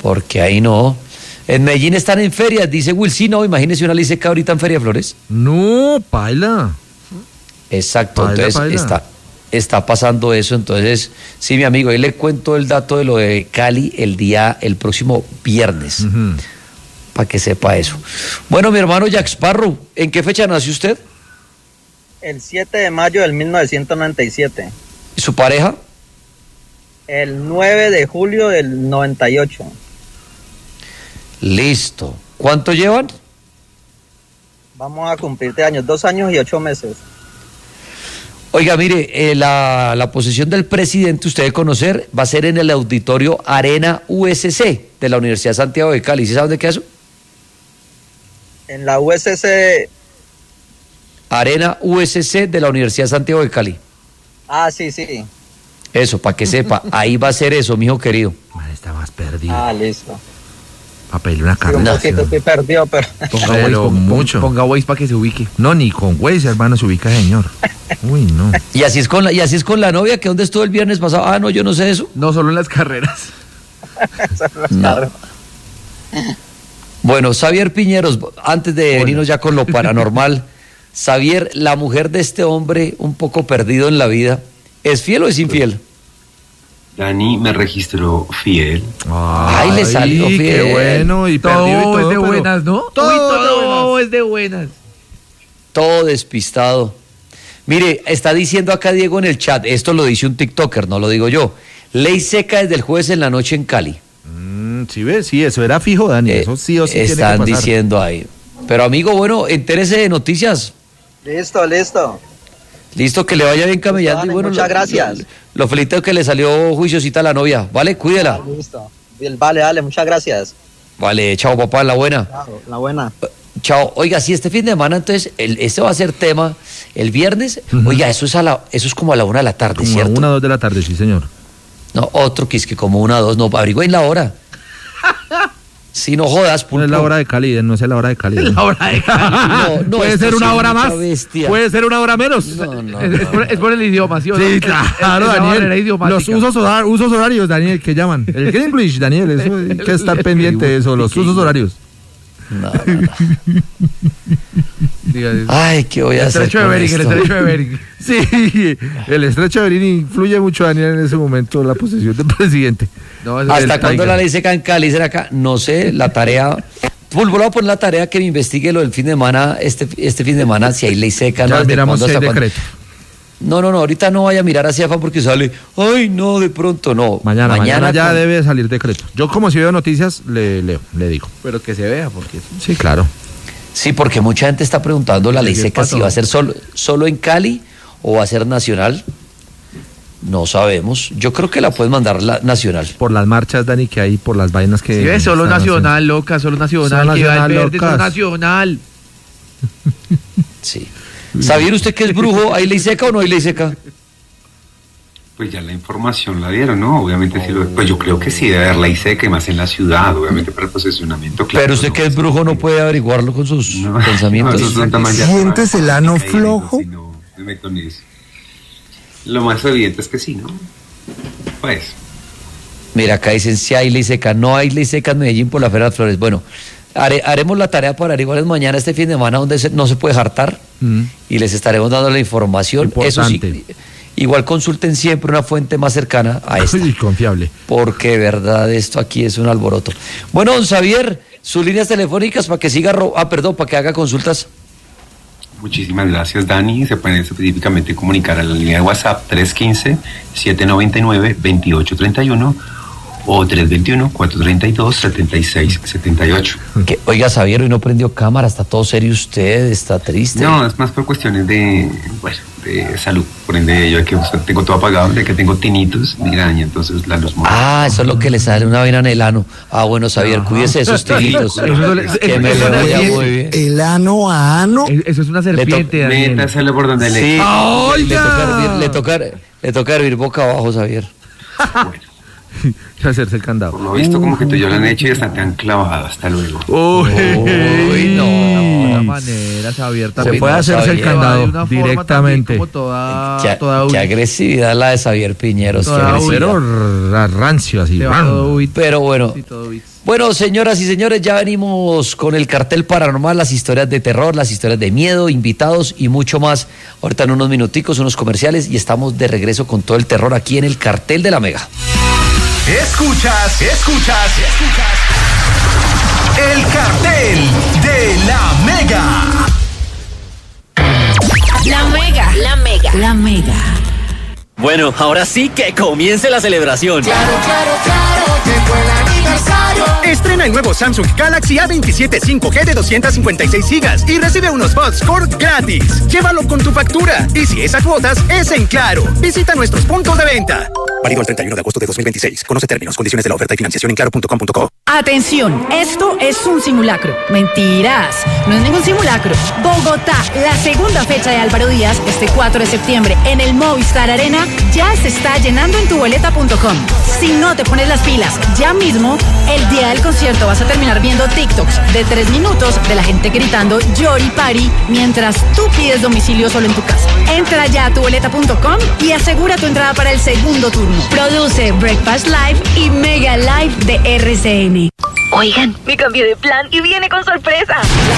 porque ahí no. En Medellín están en ferias, dice Will. Sí, no, imagínese una ley seca ahorita en Feria de Flores. No, paila. Exacto, Paila, entonces paila. está pasando eso. Entonces, sí, mi amigo, ahí le cuento el dato de lo de Cali el próximo viernes, para que sepa eso. Bueno, mi hermano Jack Sparrow, ¿en qué fecha nació usted? El 7 de mayo del 1997. ¿Y su pareja? El 9 de julio del 98. Listo. ¿Cuánto llevan? Vamos a cumplir 3 años, 2 años y 8 meses. Oiga, mire, la posesión del presidente, usted debe conocer, va a ser en el auditorio Arena USC de la Universidad de Santiago de Cali. ¿Sí sabe dónde queda eso? En la USC. Arena USC de la Universidad de Santiago de Cali. Ah, sí, sí. Eso, para que sepa, ahí va a ser eso, mijo querido. Man, está más perdido. Ah, listo. A pedirle una Sí, un carta. poquito estoy perdido, pero... Pero mucho. Ponga Waze para que se ubique. No, ni con Waze, hermano, se ubica, señor. Uy, no. Y así es con la novia, que ¿dónde estuvo el viernes pasado? Ah, no, yo no sé eso. No, solo en las carreras. No. Bueno, Xavier Piñeros, antes de venirnos ya con lo paranormal, Xavier, la mujer de este hombre un poco perdido en la vida, ¿es fiel o es infiel? Dani me registró fiel. Ay, le salió Qué fiel. bueno, y perdido y Todo todo, es de pero- buenas, ¿no? Todo es de buenas. Todo despistado. Mire, está diciendo acá Diego en el chat, esto lo dice un TikToker, no lo digo yo. Ley seca desde el jueves en la noche en Cali. Sí, ves, sí, eso era fijo, Dani. Eso sí o sí tiene que Están pasar. diciendo ahí. Pero amigo, bueno, entérese de noticias. Listo, listo. Listo, que le vaya bien camellando. Dale, Y bueno, muchas gracias. Lo felicito que le salió juiciosita a la novia. Vale, cuídela. Ah, listo. Bien, vale, dale, muchas gracias. Vale, chao papá, la buena. Chao, la buena. Chao. Oiga, sí, este fin de semana, entonces, este va a ser tema el viernes. Oiga, eso es como a la 1 de la tarde, Como a ¿cierto? 1 o 2 de la tarde, sí, señor. No, otro que es que como 1 o 2, no, averigüen la hora. Si no jodas, No pulpo. es la hora de Cali, no es la hora de Cali. La hora de No, no, Puede esto ser sí una es hora mucha más. bestia. Puede ser una hora menos. No, Es por el idioma, ¿sí o no? Sí, claro, Es la barrera Daniel. idiomática. Los usos horarios, Daniel, que llaman. El Greenwich, Daniel, eso hay que estar pendiente de eso, los usos horarios. No. Diga, Ay, ¿qué voy a el hacer estrecho de con Bering, el esto? estrecho de Bering. Sí, el estrecho de Bering influye mucho, Daniel, en ese momento, la posesión del presidente. No, eso es ¿Hasta el cuándo Tiger. la ley seca en Cali? ¿Será acá? No sé, la tarea... Pulpo, voy a poner la tarea que me investigue lo del fin de semana, este fin de semana, si hay ley seca. Ya ¿Desde miramos cuándo si hay hasta cuándo? decreto. No, ahorita no vaya a mirar hacia afuera porque sale, ay, no, de pronto, no. Mañana ya cuando- debe salir decreto. Yo, como si veo noticias, le digo. Pero que se vea, porque... Sí, claro. Sí, porque mucha gente está preguntando la ley Sí, seca es si va a ser solo en Cali o va a ser nacional. No sabemos. Yo creo que la pueden mandar la nacional. Por las marchas, Dani, que hay, por las vainas que... Si ves, solo están nacional, loca, solo nacional. Solo Que va nacional, el verde, solo locas. nacional. Sí. ¿Sabía usted que es brujo? ¿Hay ley seca o no hay ley seca? Pues ya la información la dieron, ¿no? Obviamente sí pues yo creo que sí debe haber ley seca y más en la ciudad, obviamente para el posesionamiento, claro. Pero usted que es brujo no puede averiguarlo con sus No, pensamientos. esos son tamaños ya ¿Sientes raros. el ano Ahí digo, flojo? si no, me meto en eso. Lo más evidente es que sí, ¿no? Pues, Mira, acá dicen si hay ley seca. No hay ley seca en Medellín por la Feria de las Flores. Bueno, haremos la tarea para averiguar mañana, este fin de semana, donde no se puede jartar. Y les estaremos dando la información. Eso Importante. sí, igual consulten siempre una fuente más cercana a esta. Y confiable. Porque de verdad esto aquí es un alboroto. Bueno, don Xavier, sus líneas telefónicas para que siga, para que haga consultas. muchísimas gracias, Dani. Se pueden específicamente comunicar a la línea de WhatsApp 315-799-2831 o 321-432-7678. Que, oiga, Xavier, hoy no prendió cámara, está todo serio usted, está triste. No, es más por cuestiones de salud. Por ende, yo que tengo todo apagado, de que tengo tinitos, migraña, entonces la luz molesta. Ah, eso es lo que le sale una vaina en el ano. Ah, bueno, Xavier, cuídese de esos tiritos. Que me le vaya muy bien. El ano a ano. Eso es una serpiente, Daniel. Métaselo por donde le... Sí, le toca hervir boca abajo, Xavier. Bueno, Y hacerse el candado. Por lo visto, como que tú ya lo han hecho y están tan clavados. Hasta luego. Uy, no. De alguna manera se abierta. Se Uy, puede no, hacerse el Xavier. candado De una forma directamente. también como toda Qué agresividad la de Xavier Piñeros. Toda qué agresividad. Pero rancio así. Se va todo huit. Pero bueno. Sí, todo huit. Bueno, señoras y señores, ya venimos con el cartel paranormal, las historias de terror, las historias de miedo, invitados y mucho más. Ahorita en unos minuticos, unos comerciales y estamos de regreso con todo el terror aquí en el cartel de la Mega. Escuchas. El cartel de la Mega. La Mega. Bueno, ahora sí que comience la celebración. Claro, llegó el aniversario. Estrena el nuevo Samsung Galaxy A27 5G de 256 GB y recibe unos buds Core gratis. Llévalo con tu factura y si es a cuotas, es en Claro. Visita nuestros puntos de venta. Válido el 31 de agosto de 2026. Conoce términos, condiciones de la oferta y financiación en claro.com.co. Atención, esto es un simulacro. Mentiras, no es ningún simulacro. Bogotá, la segunda fecha de Álvaro Díaz, este 4 de septiembre, en el Movistar Arena, ya se está llenando en tuboleta.com. Si no te pones las pilas ya mismo, el día del concierto vas a terminar viendo TikToks de 3 minutos de la gente gritando Yori Pari mientras tú pides domicilio solo en tu casa. Entra ya a tuboleta.com y asegura tu entrada para el segundo turno. Produce Breakfast Live y Mega Live de RCN. Oigan, me cambié de plan y viene con sorpresa.